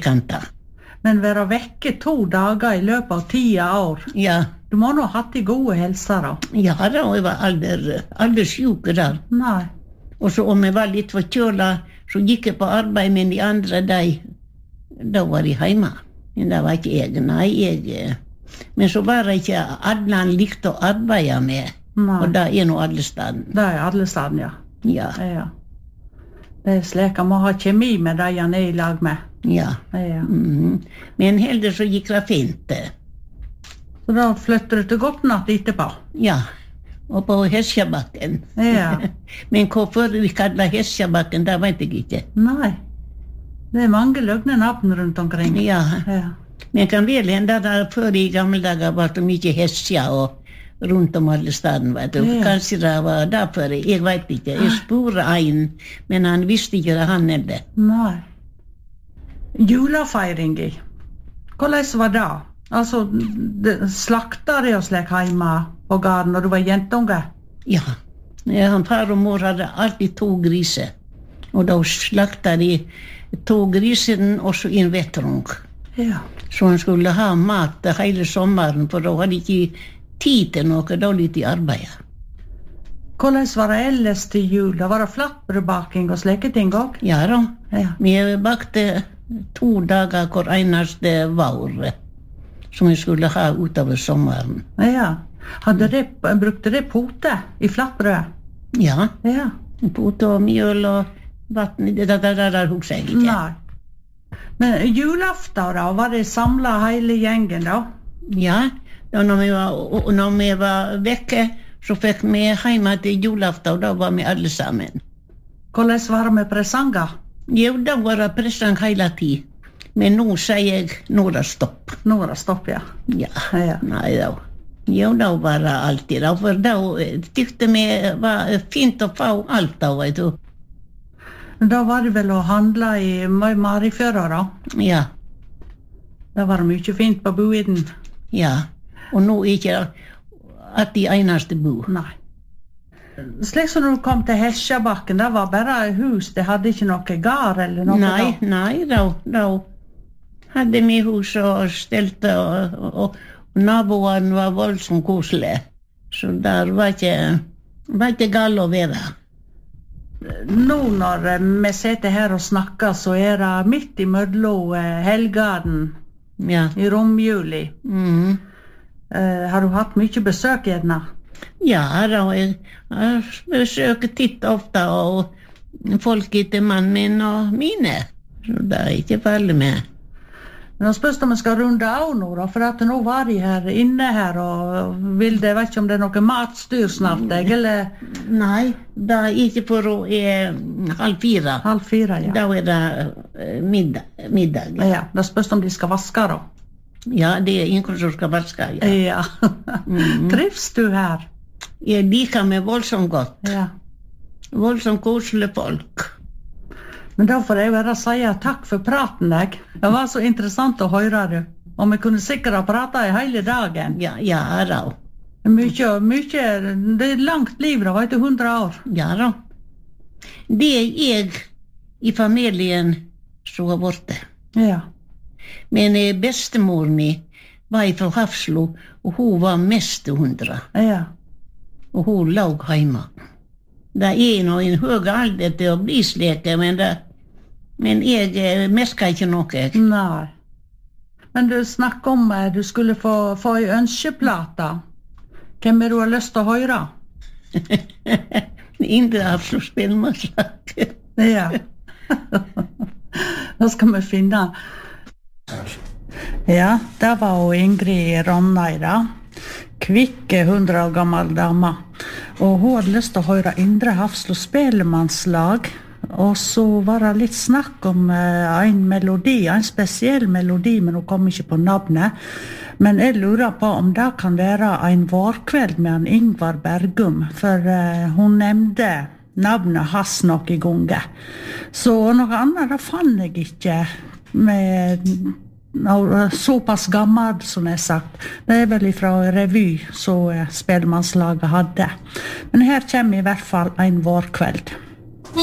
trekanta. Men være vekke 2 dager i løpet av 10 år. Ja. Du må nå ha hatt de gode helser da. Ja, da, og jeg var aldri syk der. Nei. Og så om jeg var litt forkjøla, så gikk jeg på arbeid, men de andre, da var jeg hjemme. Men det var ikke jeg, nei, men så var det ikke alle han likte å arbeide med. Nei. Og det nå alle steder. Det alle steder, ja. Ja. Ja. Det slik, han må ha kjemi med de han i lag med. Ja. Ja. Men heldig så gikk det fint. Så da flytter du til Gotland etterpå? Ja, og på Hesjabakken. Ja. Men hvorfor vi kallet Hesjabakken, det vet jeg ikke. Nei. Det mange løgne navn rundt omkring. Ja. Ja. Men kan vel hende at før i gamle dager var det mye Hesja og rundt om alle steder, vet du. Ja. Kanskje det var derfor, jeg vet ikke. Jeg spurte en, men han visste ikke det han det. Nei. Julefeiring i. Hvordan var det? Altså, slakta de og slik hjemme på gården når du var jentunge? Ja. Han far og mor hadde alltid 2 griser. Og da slakta de 2 grisen og så en vettrung. Ja. Så han skulle ha mat hele sommeren, for da hadde de ikke tid til noe, da litt i arbeid. Hvordan var det ellers til jul? Da var det flatbrødbaking og slike ting også? Ja da. Ja. Vi bakte 2 dager hver eneste vår, som vi skulle ha utover sommeren. Ja. Brukte de pote i flatbrød? Ja. Ja. Pote og mjøl og vatten, det der husker jeg ikke. Nei. Men julaften da, var det samlet hele gjengen da? Ja, da når vi var vekke, så fikk vi hjemme til julaften, og da var vi alle sammen. Hvordan var det med presanger? Jo, da var det presang hele tiden. Men nå sier jeg, nå er det stopp. Nå er det stopp, ja. Ja, Ja. nei da. Jo, da var det alltid da, for da tykte vi var fint å få alt da, vet du. Da var det vel å handle i Marifjøra da? Ja, Da var det mye fint på boiden. ja. Og nå er ikke at de eneste bo. Nei. Slik som når du kom til Hesjabakken, det var bare hus, det hadde ikke noe gar eller noe Nei, da hadde vi hus og stelte, og naboene var voldsomt koselige. Så der var ikke galt å være. Nå når vi sitter her og snakker, så er det midt i mødlo helgaden Ja. i romjuli. Mhm. Har du hatt mye besøk gjerne? Ja, da, jeg besøker titt ofte, og folk etter mannen min og mine. Så det er ikke farlig med. Men nå spørs om vi skal runde av nå, da, for at nå var de her inne her, og vet ikke om det er noe matstyr snart, eller? Nei, det er ikke for å 3:30. 3:30, ja. Da er det middag. Ja, det spørs om de skal vaske da. Ja, det er ingen som skal vaske. Ja. Ja. Trivs du her? Jeg liker meg voldsomt godt. Ja. Voldsomt koselige folk. Men da får jeg bare si takk for praten, deg. Det var så interessant å høre du. Og vi kunne sikkert ha pratet i hele dagen. Ja da. Mye, det er langt liv da, vet du, 100 år. Ja da. Det er jeg i familien som har vært det. Ja. Men bestemor mi var fra Hafslo, og hun var mest 100. Ja. Og hun lå hjemme. Det er nå en høy alder til å bli slik, men jeg merker ikke noe. Nei. Men du snakker om du skulle få en ønskeplate. Hvem du har lyst til å høre? Indre Hafslo spillmannslag. Ja. Da skal vi finne. Ja, det var jo Ingrid Ronneida. Kvikke 100 år gammel dame. Og hun hadde lyst til å høre Indre Hafslo spellemannslag. Og så var det litt snakk om en melodi, en spesiell melodi, men hun kom ikke på navnet. Men jeg lurer på om det kan være en vårkveld med en Ingvar Bergum, for hun nevnte navnet hans nok i gonge. Så noe annet da fant jeg ikke med såpass gammel som jeg sagt. Det er vel fra revy som spellemannslaget hadde. Men her kommer i hvert fall en vårkveld.